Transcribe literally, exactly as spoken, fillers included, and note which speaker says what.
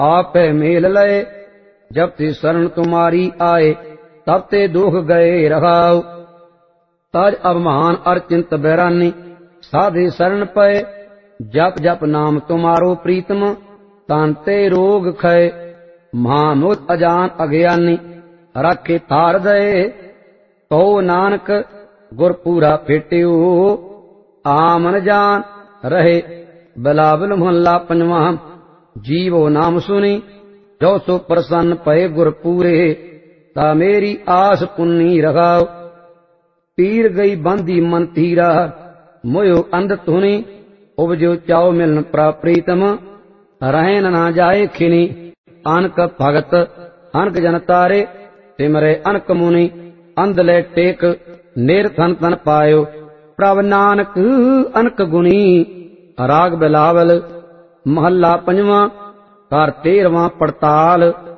Speaker 1: आपे मेल लय जब ते शरण तुम्हारी आए तब ते दुख गए रहाओ। तज अवमान अर चिंत बैरानी साधे शरण पए जप जप नाम तुम्हारो प्रीतम तान ते रोग खय। महामोद अजान अज्ञानी रखे तार दए कहो नानक गुर पूरा फेटियो। आमन जान रहे बिलावल मोहल्ला पंजवा। जीवो नाम सुनी जो सो प्रसन्न पए गुर पूरे ता मेरी आस पुन्नी रखाओ। पीर गई बंदी मन तीरा मोयो अंध धुनी उपजो चाओ मिलन प्रीतम रहन ना जाए खिनी। अनक भगत अनक जन तारे सिमरे अनक मुनि अंधले टेक नेर थन तन पायो। प्रभ नानक अनक गुणी। राग बिलावल महला पंजवा कर तेरवां पड़ताल।